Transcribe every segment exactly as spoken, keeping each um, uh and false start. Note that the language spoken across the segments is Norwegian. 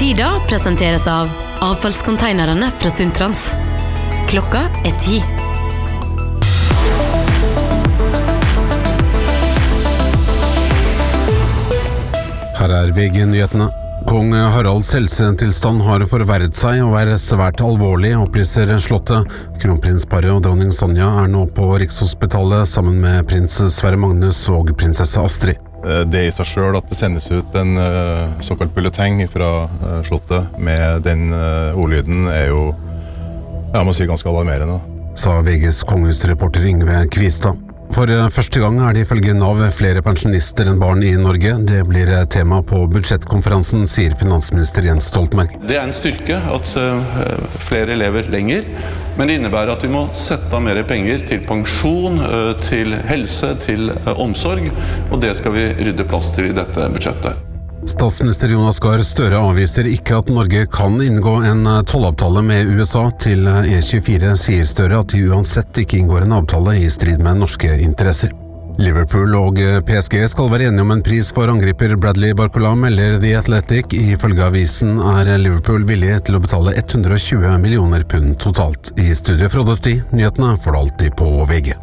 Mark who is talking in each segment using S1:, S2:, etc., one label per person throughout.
S1: Tida presenteres av avfallskonteinerne fra Sundtrans. Klokka er ti.
S2: Her er V G-nyhetene. Kong Haralds helsetilstand har forverret seg og er svært alvorlig, opplyser slottet. Kronprinsparet og dronning Sonja er nå på Rikshospitalet sammen med prins Sverre Magnus og prinsesse Astrid.
S3: Det i seg selv at det sendes ut en såkalt bulleteng fra slottet med den ordlyden er jo, jeg må si, ganske alarmerende.
S2: Sa V G's kongehusreporter Yngve Kvistad. For første gang er det ifølge Nav flere pensjonister enn barn i Norge. Det blir tema på budsjettkonferansen, sier finansminister Jens Stoltenberg.
S4: Det er en styrke at flere lever lenger, men det innebærer at vi må sette av mer penger til pensjon, til helse, til omsorg, og det skal vi rydde plass til i dette budsjettet.
S2: Statsminister Jonas Gahr Støre avviser ikke at Norge kan inngå en tollavtale med U S A. Til E tjuefire sier Støre at de uansett ikke inngår en avtale i strid med norske interesser. Liverpool og P S G skal være enige om en pris for angriper Bradley Barcola, melder The Athletic. Ifølge avisen er Liverpool villig til å betale hundre og tjue millioner pund totalt. I studiet Frode Sti, nyhetene får du alltid på V G.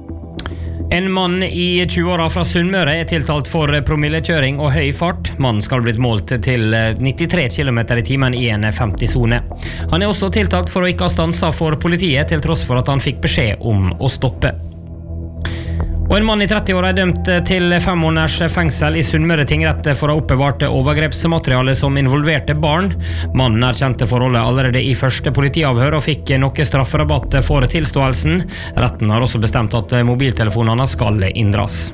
S5: En mann i tjue-åra fra Sunnmøre er tiltalt for promillekjøring og høy fart. Mannen skal blitt målt til nittitre kilometer i timen i en femti-sone. Han er også tiltalt for å ikke ha stanset for politiet, til tross for at han fikk beskjed om å stoppe. Og en mann i tretti-åra er dømt til fem måneders fengsel i Sunnmøre tingrett for å ha oppbevart overgrepsmateriale som involverte barn. Mannen erkjente forholdet allerede i første politiavhør og fikk noe strafferabatt for tilståelsen. Retten har også bestemt at mobiltelefonene skal inndras.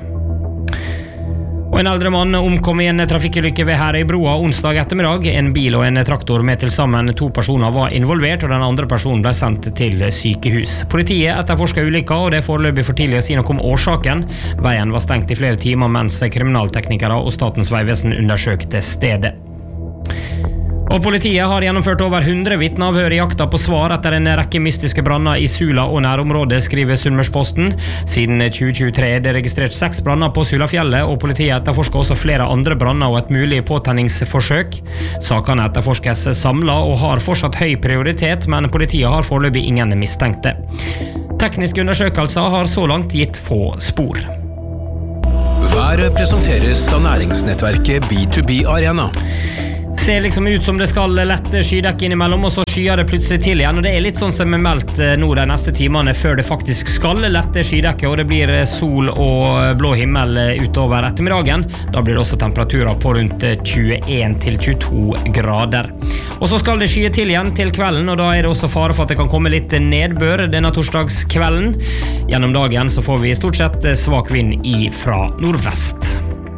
S5: Og en eldre mann omkom i en trafikkulykke ved Herøybroa onsdag ettermiddag. En bil og en traktor med til sammen to personer var involvert, og den andre personen ble sendt til sykehus. Politiet etterforsker ulykka, og det er foreløpig for tidlig å si noe om årsaken. Veien var stengt i flere timer mens kriminalteknikere og Statens vegvesen undersøkte stedet. Og politiet har gjennomført over hundre vitneavhør i jakta på svar etter en rekke mystiske branner i Sula og nærområdet, skriver Sunnmørsposten. Siden tjue tjuetre er det registrert seks branner på Sulafjellet, og politiet etterforsker også flere andre branner og et mulig påtenningsforsøk. Sakene etterforskes samlet og har fortsatt høy prioritet, men politiet har foreløpig ingen mistenkte. Tekniske undersøkelser har så langt gitt få spor.
S6: Været presenteres av næringsnettverket B to B Arena.
S5: Ser liksom ut som det skal lette skydekk innimellom, og så skyer det plutselig til igjen, og det er litt sånn som er meldt nå de neste timene før det faktisk skal lette skydekket, og det blir sol og blå himmel utover ettermiddagen. Da blir det også temperaturer på rundt tjueen til tjueto grader. Og så skal det skye til igjen til kvelden, og da er det også fare for at det kan komme litt nedbør denne torsdagskvelden. Gjennom dagen så får vi stort sett svak vind i fra nordvest.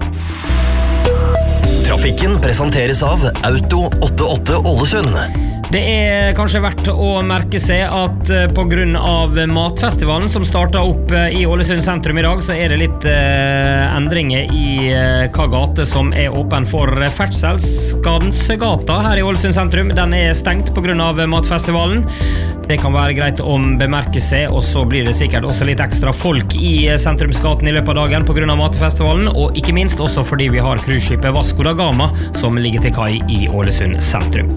S6: Trafikken presenteres av Auto åttiåtte Ålesund.
S5: Det er kanskje verdt å merke seg at på grunn av matfestivalen som startet opp i Ålesund sentrum i dag, så er det litt eh, endringer i eh, hva gate som er åpen for ferdsel. Skansegata her i Ålesund sentrum, den er stengt på grunn av matfestivalen. Det kan være greit å bemerke seg, og så blir det sikkert også litt ekstra folk i sentrumsgaten i løpet av dagen på grunn av matfestivalen, og ikke minst også fordi vi har cruiseskipet Vasco da Gama som ligger til kai i Ålesund sentrum.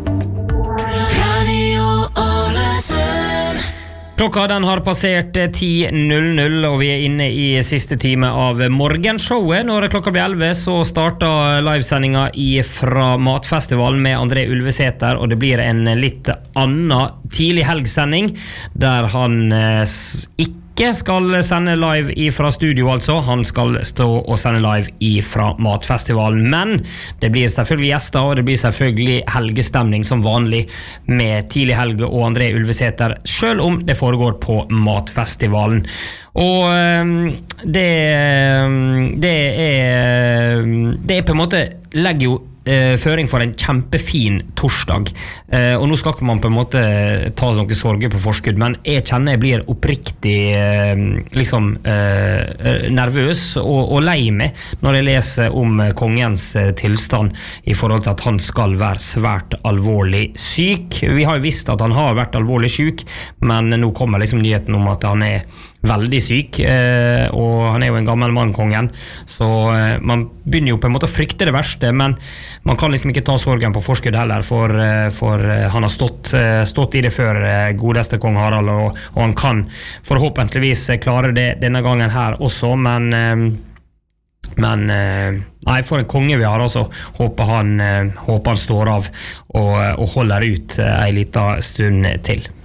S5: Klokka den har passert ti null null, og vi er inne i siste time av morgenshowet. Når klokka blir elleve så starter livesendinga fra Matfestivalen med André Ulvesæter, og det blir en litt annen tidlig helgsending, der han eh, ikke skal sende live fra studio, altså. Han skal stå og sende live fra Matfestivalen, men det blir selvfølgelig gjester, og det blir selvfølgelig helgestemning som vanlig med tidlig helge og André Ulvesæter, selv om det foregår på Matfestivalen. Og det, det er det er på en måte legger jo eh, føring for en kjempefin torsdag, eh, og nå skal ikke man på en måte ta noen sorger på forskudd, men jeg kjenner jeg blir oppriktig eh, liksom eh, nervøs og, og lei meg når jeg leser om kongens eh, tilstand i forhold til at han skal være svært alvorlig syk. Vi har jo visst at han har vært alvorlig syk, men nå kommer liksom nyheten om at han er veldig syk, eh, og han er jo en gammel mann, kongen, så eh, man begynner jo på en måte å frykte det verste, men man kan liksom ikke ta sorgen på forskudd heller, for, eh, for eh, han har stått, eh, stått i det før, eh, godeste kong Harald, og, og han kan forhåpentligvis klare det denne gangen her også, men eh, men eh, nei, for en konge vi har, altså. Håper han, eh, håper han står av og, og holder ut eh, en liten stund til.